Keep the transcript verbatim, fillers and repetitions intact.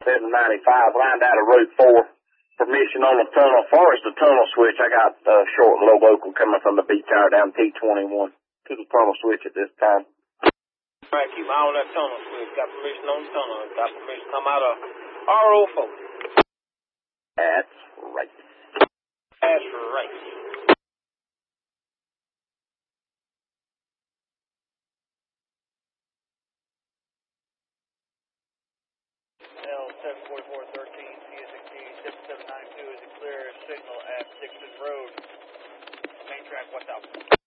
seven ninety-five, lined out of Route four. Permission on the tunnel. As far as the tunnel switch, I got uh, short and low local coming from the B tower down T twenty-one to the tunnel switch at this time. All right, keep an eye on that tunnel switch. Got permission on the tunnel. Got permission to come out of R O four. That's right. That's right. L seven forty-four thirteen, C S X T seven seven nine two is a clear signal at Dixon Road. Main track, what's up?